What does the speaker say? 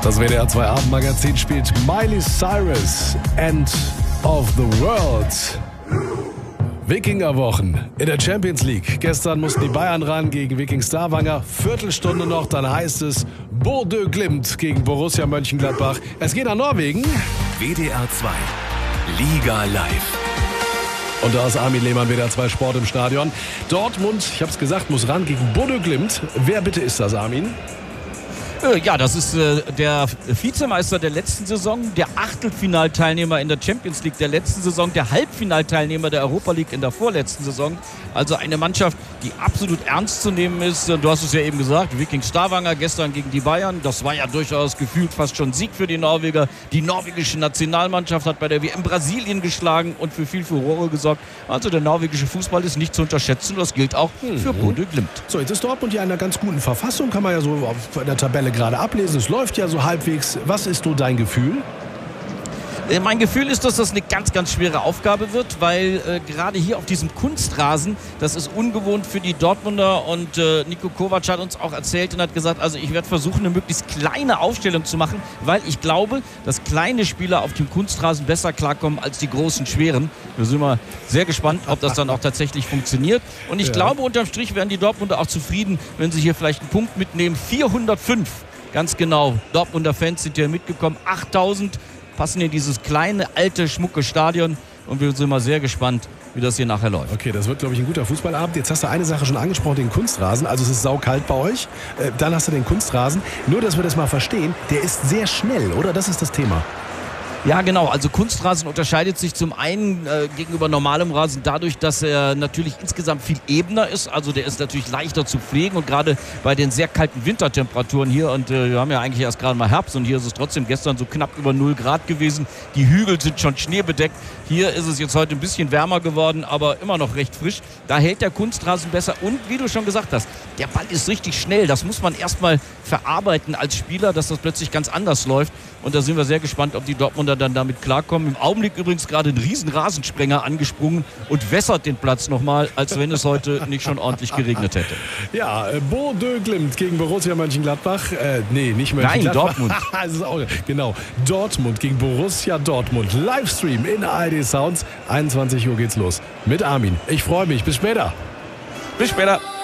Das WDR 2 Abendmagazin spielt Miley Cyrus, End of the World. Wikingerwochen in der Champions League. Gestern mussten die Bayern ran gegen Viking Stavanger. Viertelstunde noch, dann heißt es Bodø Glimt gegen Borussia Mönchengladbach. Es geht nach Norwegen. WDR 2 Liga live. Und da ist Armin Lehmann, WDR 2 Sport im Stadion. Dortmund, ich habe es gesagt, muss ran gegen Bodø Glimt. Wer bitte ist das, Armin? Ja, das ist der Vizemeister der letzten Saison, der Achtelfinalteilnehmer in der Champions League der letzten Saison, der Halbfinalteilnehmer der Europa League in der vorletzten Saison. Also eine Mannschaft, die absolut ernst zu nehmen ist. Du hast es ja eben gesagt, Viking Stavanger gestern gegen die Bayern. Das war ja durchaus gefühlt fast schon Sieg für die Norweger. Die norwegische Nationalmannschaft hat bei der WM Brasilien geschlagen und für viel Furore gesorgt. Also der norwegische Fußball ist nicht zu unterschätzen. Das gilt auch für Bodø Glimt. So, jetzt ist Dortmund ja in einer ganz guten Verfassung, kann man ja so auf der Tabelle gerade ablesen. Es läuft ja so halbwegs. Was ist so dein Gefühl? Mein Gefühl ist, dass das eine ganz, ganz schwere Aufgabe wird, weil gerade hier auf diesem Kunstrasen, das ist ungewohnt für die Dortmunder und Niko Kovac hat uns auch erzählt und hat gesagt, also ich werde versuchen, eine möglichst kleine Aufstellung zu machen, weil ich glaube, dass kleine Spieler auf dem Kunstrasen besser klarkommen als die großen, schweren. Wir sind mal sehr gespannt, ob das dann auch tatsächlich funktioniert. Und ich glaube, unterm Strich werden die Dortmunder auch zufrieden, wenn sie hier vielleicht einen Punkt mitnehmen. 405, ganz genau. Dortmunder Fans sind hier mitgekommen, 8000. Passen in dieses kleine, alte, schmucke Stadion und wir sind mal sehr gespannt, wie das hier nachher läuft. Okay, das wird, glaube ich, ein guter Fußballabend. Jetzt hast du eine Sache schon angesprochen, den Kunstrasen. Also es ist saukalt bei euch. Dann hast du den Kunstrasen. Nur, dass wir das mal verstehen, der ist sehr schnell, oder? Das ist das Thema. Ja, genau. Also Kunstrasen unterscheidet sich zum einen gegenüber normalem Rasen dadurch, dass er natürlich insgesamt viel ebener ist. Also der ist natürlich leichter zu pflegen und gerade bei den sehr kalten Wintertemperaturen hier und wir haben ja eigentlich erst gerade mal Herbst und hier ist es trotzdem gestern so knapp über 0 Grad gewesen. Die Hügel sind schon schneebedeckt. Hier ist es jetzt heute ein bisschen wärmer geworden, aber immer noch recht frisch. Da hält der Kunstrasen besser und wie du schon gesagt hast, der Ball ist richtig schnell. Das muss man erstmal verarbeiten als Spieler, dass das plötzlich ganz anders läuft. Und da sind wir sehr gespannt, ob die Dortmunder dann damit klarkommen. Im Augenblick übrigens gerade ein riesen Rasensprenger angesprungen und wässert den Platz nochmal, als wenn es heute nicht schon ordentlich geregnet hätte. Ja, Bodø Glimt gegen Borussia Mönchengladbach. Nee, nicht Mönchengladbach. Nein, Dortmund. Das ist auch, genau, Dortmund gegen Borussia Dortmund. Livestream in ARD Sounds. 21 Uhr geht's los. Mit Armin. Ich freue mich. Bis später. Bis später.